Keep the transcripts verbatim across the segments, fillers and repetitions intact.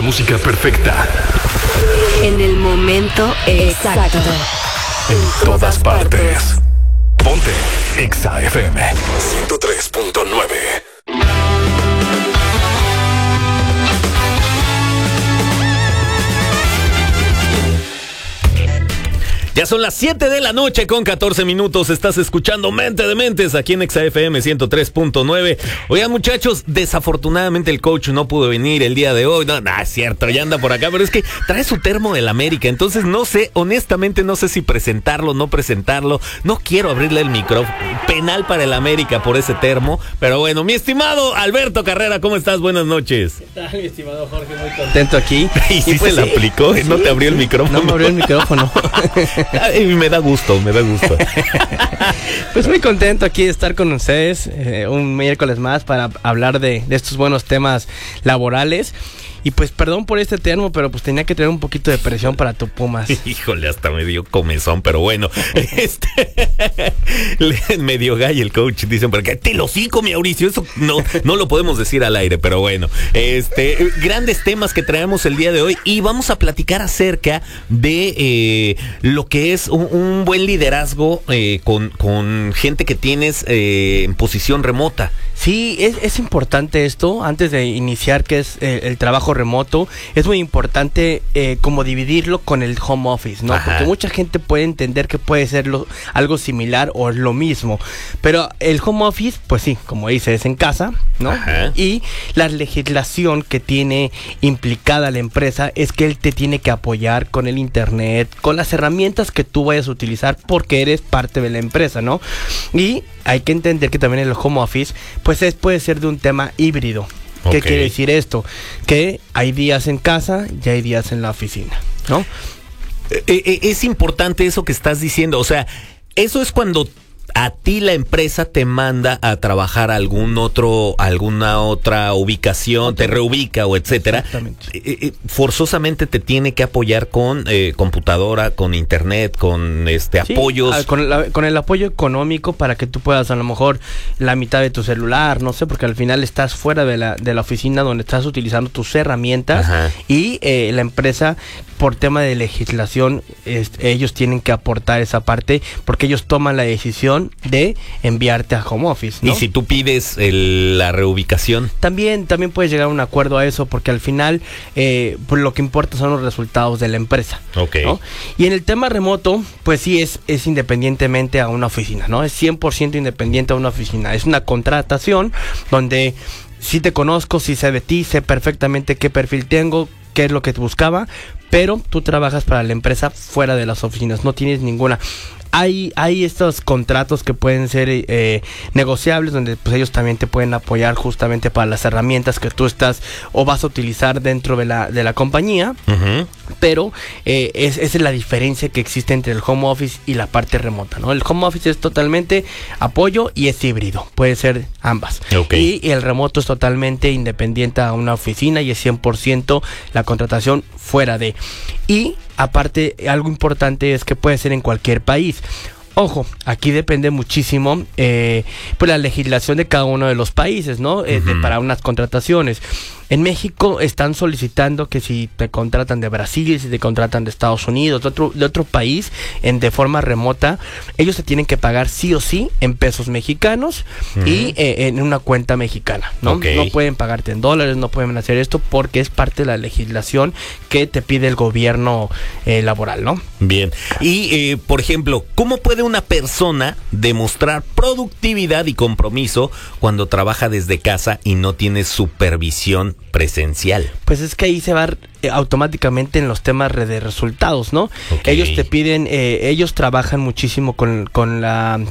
música perfecta. En el momento exacto. En todas partes. Ponte Exa F M ciento tres punto nueve. Ya son las siete de la noche con catorce minutos. Estás escuchando Mente de Mentes aquí en Exa F M ciento tres punto nueve. Oigan, muchachos, desafortunadamente el coach no pudo venir el día de hoy. No, no, es cierto, ya anda por acá, pero es que trae su termo del América. Entonces no sé, honestamente no sé si presentarlo, no presentarlo. No quiero abrirle el micrófono. Penal para el América por ese termo. Pero bueno, mi estimado Alberto Carrera, ¿cómo estás? Buenas noches. ¿Qué tal, mi estimado Jorge? Muy contento aquí. Y sí, pues se sí. la aplicó, ¿Sí? No te abrió el micrófono. No me abrió el micrófono. Y me da gusto, me da gusto. Pues muy contento aquí de estar con ustedes eh, un miércoles más para hablar de, de estos buenos temas laborales. Y pues perdón por este termo, pero pues tenía que tener un poquito de presión para tu Pumas. Híjole, hasta me dio comezón, pero bueno. Este me dio gay el coach, dicen, porque te lo hocico, mi Mauricio, eso no, no lo podemos decir al aire, pero bueno. Este, grandes temas que traemos el día de hoy y vamos a platicar acerca de eh, lo que es un, un buen liderazgo eh, con, con gente que tienes eh, en posición remota. Sí, es, es importante esto, antes de iniciar, que es el, el trabajo remoto, es muy importante eh, como dividirlo con el home office, ¿no? Ajá. Porque mucha gente puede entender que puede ser lo, algo similar o lo mismo, pero el home office, pues sí, como dice, es en casa, ¿no? Ajá. Y la legislación que tiene implicada la empresa es que él te tiene que apoyar con el internet, con las herramientas que tú vayas a utilizar porque eres parte de la empresa, ¿no? Y hay que entender que también el home office, pues es, puede ser de un tema híbrido. ¿Qué okay. quiere decir esto? Que hay días en casa y hay días en la oficina, ¿no? Eh, eh, es importante eso que estás diciendo, o sea, eso es cuando a ti la empresa te manda a trabajar a algún otro, alguna otra ubicación, te reubica o etcétera. Exactamente. Eh, eh, forzosamente te tiene que apoyar con eh, computadora, con internet, con este sí, apoyos. Con, la, con el apoyo económico para que tú puedas a lo mejor la mitad de tu celular, no sé, porque al final estás fuera de la, de la oficina donde estás utilizando tus herramientas. Ajá. Y eh, la empresa, por tema de legislación, es, ellos tienen que aportar esa parte porque ellos toman la decisión de enviarte a home office, ¿no? Y si tú pides el, la reubicación, también también puedes llegar a un acuerdo a eso, porque al final eh, pues lo que importa son los resultados de la empresa, okay. ¿no? Y en el tema remoto, pues sí es es independientemente a una oficina, ¿no? Es cien por ciento independiente a una oficina. Es una contratación donde sí te conozco, sí sé de ti, sé perfectamente qué perfil tengo, qué es lo que te buscaba, pero tú trabajas para la empresa fuera de las oficinas, no tienes ninguna. Hay, hay estos contratos que pueden ser eh, negociables, donde pues ellos también te pueden apoyar justamente para las herramientas que tú estás o vas a utilizar dentro de la, de la compañía. Uh-huh. Pero eh, es, esa es la diferencia que existe entre el home office y la parte remota, ¿no? El home office es totalmente apoyo y es híbrido, puede ser ambas. Okay. Y el remoto es totalmente independiente a una oficina y es cien por ciento la contratación fuera de. Y aparte, algo importante es que puede ser en cualquier país. Ojo, aquí depende muchísimo eh, pues la legislación de cada uno de los países, ¿no? Eh, uh-huh. de, para unas contrataciones. En México están solicitando que si te contratan de Brasil, si te contratan de Estados Unidos, de otro, de otro país, en de forma remota, ellos se tienen que pagar sí o sí en pesos mexicanos uh-huh. y eh, en una cuenta mexicana, ¿no? Okay. No pueden pagarte en dólares, no pueden hacer esto porque es parte de la legislación que te pide el gobierno eh, laboral, ¿no? Bien. Y, eh, por ejemplo, ¿cómo puede una persona demostrar productividad y compromiso cuando trabaja desde casa y no tiene supervisión presencial? Pues es que ahí se va eh, automáticamente en los temas de resultados, ¿no? Okay. Ellos te piden, eh, ellos trabajan muchísimo con, con la...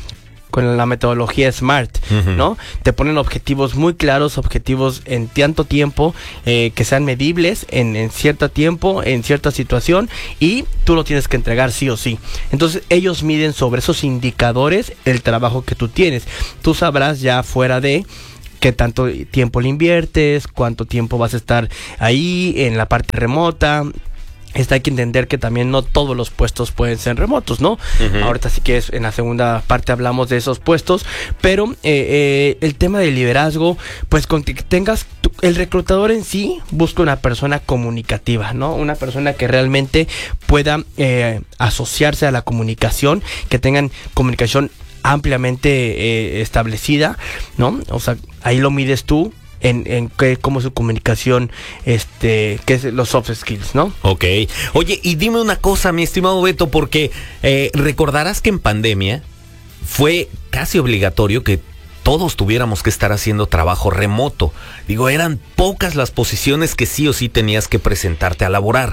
con la metodología SMART, uh-huh. ¿no? Te ponen objetivos muy claros, objetivos en tanto tiempo, eh, que sean medibles en, en cierto tiempo, en cierta situación, y tú lo tienes que entregar sí o sí. Entonces ellos miden sobre esos indicadores el trabajo que tú tienes. Tú sabrás ya fuera de qué tanto tiempo le inviertes, cuánto tiempo vas a estar ahí en la parte remota, Está, hay que entender que también no todos los puestos pueden ser remotos, ¿no? Uh-huh. Ahorita sí que es, en la segunda parte hablamos de esos puestos, pero eh, eh, el tema del liderazgo, pues con que tengas, tu, el reclutador en sí busca una persona comunicativa, ¿no? Una persona que realmente pueda eh, asociarse a la comunicación, que tengan comunicación ampliamente eh, establecida, ¿no? O sea, ahí lo mides tú. En, en qué, cómo su comunicación, este, qué es los soft skills, ¿no? Ok. Oye, y dime una cosa, mi estimado Beto, porque eh, recordarás que en pandemia fue casi obligatorio que todos tuviéramos que estar haciendo trabajo remoto. Digo, eran pocas las posiciones que sí o sí tenías que presentarte a laborar.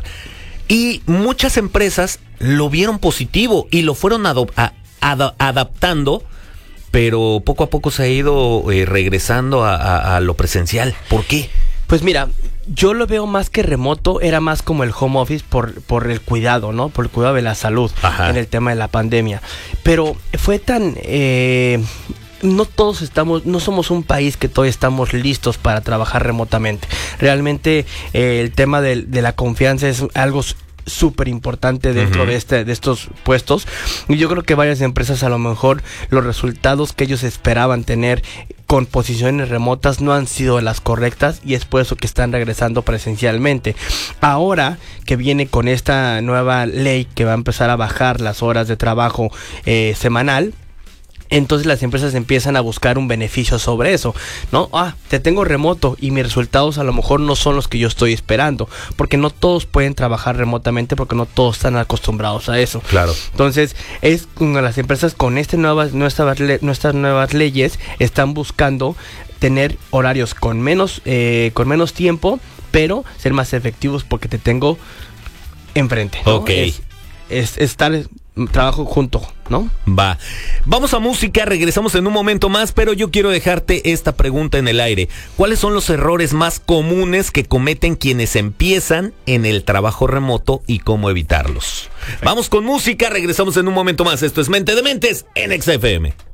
Y muchas empresas lo vieron positivo y lo fueron ado- a, ad- adaptando, pero poco a poco se ha ido eh, regresando a, a, a lo presencial. ¿Por qué? Pues mira, yo lo veo más que remoto, era más como el home office por, por el cuidado, ¿no? Por el cuidado de la salud. Ajá. En el tema de la pandemia. Pero fue tan... Eh, no todos estamos, no somos un país que todavía estamos listos para trabajar remotamente. Realmente eh, el tema de, de la confianza es algo súper importante dentro uh-huh. de este de estos puestos, y yo creo que varias empresas, a lo mejor los resultados que ellos esperaban tener con posiciones remotas no han sido las correctas, y es por eso que están regresando presencialmente. Ahora que viene con esta nueva ley que va a empezar a bajar las horas de trabajo eh, semanal, entonces las empresas empiezan a buscar un beneficio sobre eso, ¿no? Ah, te tengo remoto y mis resultados a lo mejor no son los que yo estoy esperando, porque no todos pueden trabajar remotamente, porque no todos están acostumbrados a eso. Claro. Entonces, es cuando las empresas con este nuevas, nuestras, nuestras nuevas leyes están buscando tener horarios con menos, eh, con menos tiempo, pero ser más efectivos porque te tengo enfrente, ¿no? Ok. Es, es, estar... trabajo junto, ¿no? Va. Vamos a música, regresamos en un momento más, pero yo quiero dejarte esta pregunta en el aire. ¿Cuáles son los errores más comunes que cometen quienes empiezan en el trabajo remoto y cómo evitarlos? Perfecto. Vamos con música, regresamos en un momento más. Esto es Mente de Mentes en X F M.